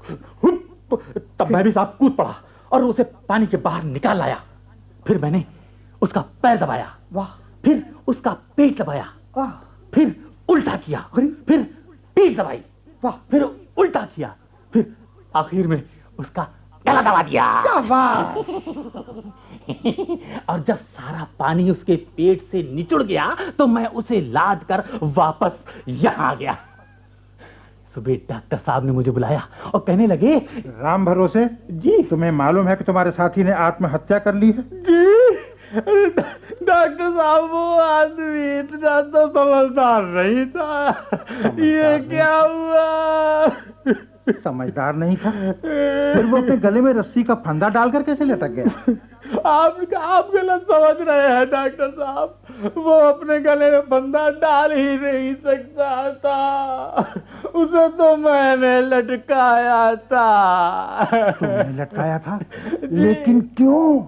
तब मैं भी साहब कूद पड़ा और उसे पानी के बाहर निकाल लाया। फिर मैंने उसका पैर दबाया, वाह, फिर उसका पेट दबाया, वाह, फिर उल्टा किया, फिर पीठ दबाई, वाह, फिर उल्टा किया, फिर आखिर में उसका गला दबा दिया। और जब सारा पानी उसके पेट से निचुड़ गया तो मैं उसे लाद कर वापस यहां आ गया। सुबह डॉक्टर साहब ने मुझे बुलाया और कहने लगे, राम भरोसे जी, तुम्हें मालूम है कि तुम्हारे साथी ने आत्महत्या कर ली है? जी डॉक्टर साहब, वो आदमी इतना तो समझदार नहीं था। ये क्या हुआ? समझदार नहीं था? फिर वो अपने गले में रस्सी का फंदा डालकर कैसे लटक गया? आप गलत समझ रहे हैं डॉक्टर साहब, वो अपने गले में फंदा डाल ही नहीं सकता था, उसे तो मैंने लटकाया था। तुमने लटकाया था? लेकिन क्यों?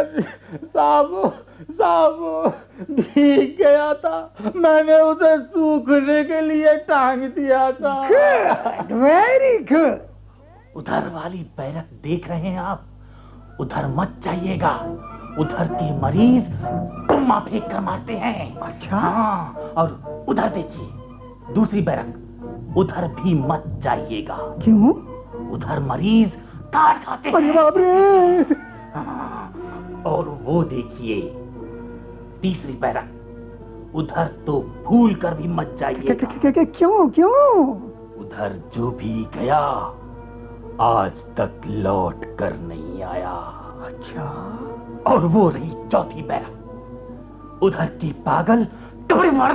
साहब भीग गया था, मैंने उसे सूखने के लिए टांग दिया था। Very good. उधर वाली बैरक देख रहे हैं आप? उधर मत जाइएगा, उधर के मरीज टुम्मा फेंक कर मारते हैं। अच्छा? हाँ, और उधर देखिए दूसरी बैरक, उधर भी मत जाइएगा। क्यों? उधर मरीज काट खाते हैं। अरे बाप रे! हाँ, और वो देखिए तीसरी बैरक, उधर तो भूल कर भी मत जाइएगा। क्यों? उधर जो भी गया आज तक लौट कर नहीं आया। अच्छा? और वो रही चौथी बैरक, उधर के पागल कपड़े मार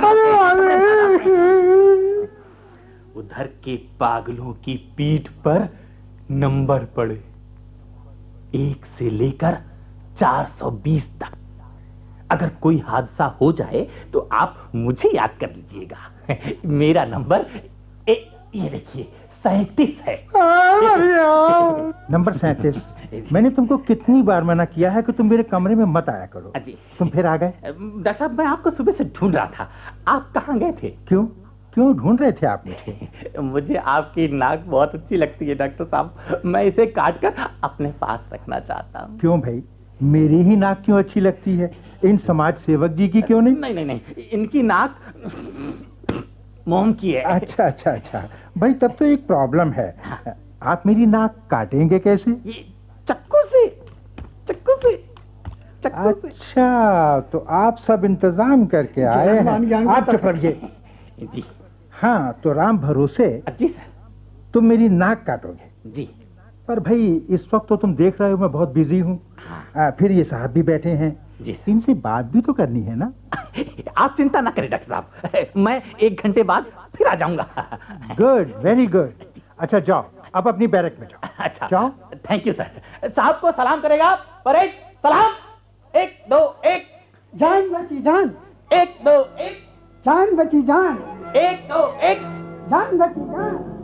उधर के पागलों की पीठ पर नंबर पड़े 1 से लेकर 420 तक। अगर कोई हादसा हो जाए तो आप मुझे याद कर लीजिएगा। मेरा नंबर ये देखिए 37 है। नंबर 37। मैंने तुमको कितनी बार मना किया है कि तुम मेरे कमरे में मत आया करो। जी। तुम फिर आ गए। डॉक्टर साहब, मैं आपको सुबह से ढूंढ रहा था, आप कहाँ गए थे? क्यों ढूंढ रहे थे आप मुझे? मुझे आपकी नाक बहुत अच्छी लगती है डॉक्टर साहब, मैं इसे काट कर अपने पास रखना चाहता हूँ। क्यों भाई, मेरी ही नाक क्यों अच्छी लगती है, इन समाज सेवक जी की क्यों नहीं? नहीं, इनकी नाक मोम की है। अच्छा भाई, तब तो एक प्रॉब्लम है। आप मेरी नाक काटेंगे कैसे? ये चक्कू से। अच्छा, तो आप सब इंतजाम करके आए हैं। आप चुप रहिए जी। हाँ, तो राम भरोसे जी सर। तुम मेरी नाक काटोगे? जी। पर भाई इस वक्त तो तुम देख रहे हो मैं बहुत बिजी हूँ। फिर ये साहब भी बैठे हैं जी, इनसे बात भी तो करनी है ना। आप चिंता ना करें डॉक्टर साहब, मैं 1 घंटे बाद फिर आ जाऊंगा। Good, very good. अच्छा जाओ, अब अपनी बैरक में जाओ। अच्छा जाओ। Thank you sir. साहब को सलाम करेगा? परेड सलाम। 1 2 1। जान बची जान। 1 2 1। जान बची जान। 1 2 1। जान बची जान।